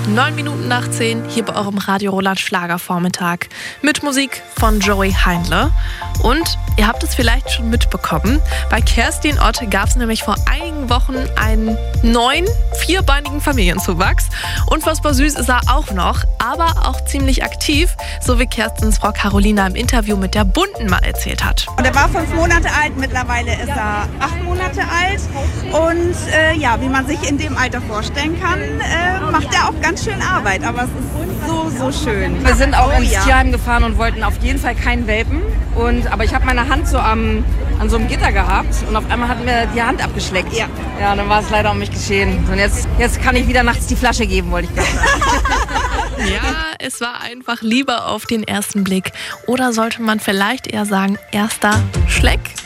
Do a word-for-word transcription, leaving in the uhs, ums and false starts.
Neun Minuten nach zehn hier bei eurem Radio Roland Schlagervormittag mit Musik von Joey Heindle. Und ihr habt es vielleicht schon mitbekommen, bei Kerstin Ott gab es nämlich vor einigen Wochen einen neuen, vierbeinigen Familienzuwachs. Unfassbar süß ist er auch noch, aber auch ziemlich aktiv, so wie Kerstins Frau Carolina im Interview mit der Bunten mal erzählt hat. Und er war fünf Monate alt, mittlerweile ist er acht Monate alt. Und äh, ja, wie man sich in dem Alter vorstellen kann, äh, macht er auch ganz schön Arbeit, aber es ist so, so schön. Wir sind auch oh, ins ja. Tierheim gefahren und wollten auf jeden Fall keinen Welpen. Und, aber ich habe meine Hand so am, an so einem Gitter gehabt und auf einmal hat mir die Hand abgeschleckt. Ja, ja, dann war es leider um mich geschehen. Und jetzt, jetzt kann ich wieder nachts die Flasche geben, wollte ich gerade sagen. Ja, es war einfach lieber auf den ersten Blick. Oder sollte man vielleicht eher sagen, erster Schleck?